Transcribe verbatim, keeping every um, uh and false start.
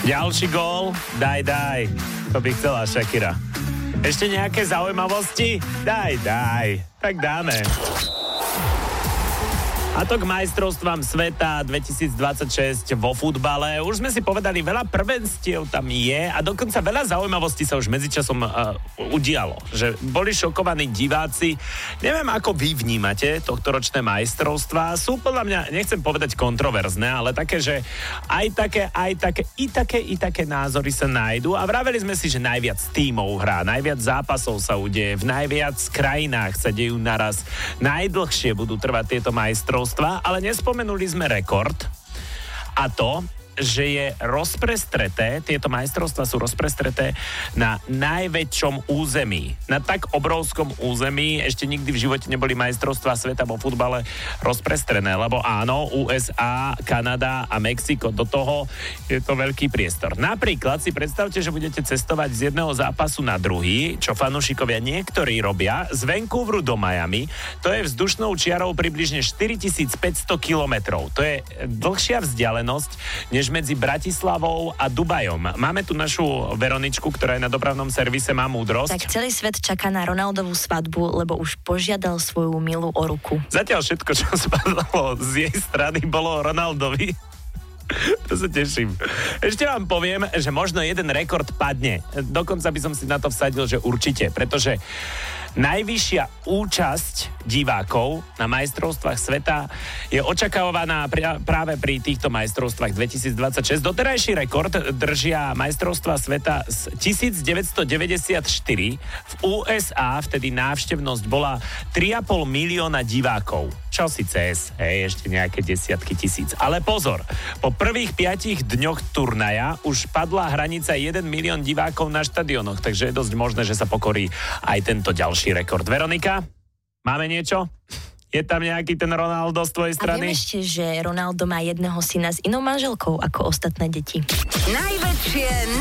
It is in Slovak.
Ďalší gól, daj, daj. To by chcela Shakira. Ešte nejaké zaujímavosti? Daj, daj. Tak dáme. A to k majstrovstvám sveta dvetisícdvadsaťšesť vo futbale. Už sme si povedali, veľa prvenstiev tam je a dokonca veľa zaujímavostí sa už medzičasom uh, udialo. Že boli šokovaní diváci. Neviem, ako vy vnímate tohtoročné majstrovstvá. Sú podľa mňa, nechcem povedať kontroverzné, ale také, že aj také, aj také, i také, i také názory sa nájdú. A vraveli sme si, že najviac tímov hrá, najviac zápasov sa udeje, v najviac krajinách sa dejú naraz. Najdlhšie budú trvať tieto majstrovstvá. Ale nespomenuli sme rekord a to, že je rozprestreté, tieto majstrovstvá sú rozprestreté na najväčšom území. Na tak obrovskom území ešte nikdy v živote neboli majstrovstvá sveta vo futbale rozprestrené, lebo áno, ú es á, Kanada a Mexiko, do toho je to veľký priestor. Napríklad si predstavte, že budete cestovať z jedného zápasu na druhý, čo fanúšikovia niektorí robia, z Vancouveru do Miami. To je vzdušnou čiarou približne štyritisícpäťsto kilometrov. To je dlhšia vzdialenosť, než medzi Bratislavou a Dubajom. Máme tu našu Veroničku, ktorá je na dopravnom servise Má múdrosť. Tak celý svet čaká na Ronaldovú svadbu, lebo už požiadal svoju milú o ruku. Zatiaľ všetko, čo spadlo z jej strany, bolo Ronaldovi. To sa teším. Ešte vám poviem, že možno jeden rekord padne. Dokonca by som si na to vsadil, že určite, pretože najvyššia účasť divákov na majstrovstvách sveta je očakávaná práve pri týchto majstrovstvách dvetisícdvadsaťšesť. Doterajší rekord držia majstrovstvá sveta z tisícdeväťstodeväťdesiatštyri. V ú es á vtedy návštevnosť bola tri a pol milióna divákov. Čo si cez, hej, ešte nejaké desiatky tisíc. Ale pozor, po prvých piatich dňoch turnaja už padla hranica jeden milión divákov na štadionoch, takže je dosť možné, že sa pokorí aj tento ďalší rekord. Veronika, máme niečo? Je tam nejaký ten Ronaldo z tvojej strany? A viem ešte, že Ronaldo má jedného syna s inou manželkou ako ostatné deti. Najväčšie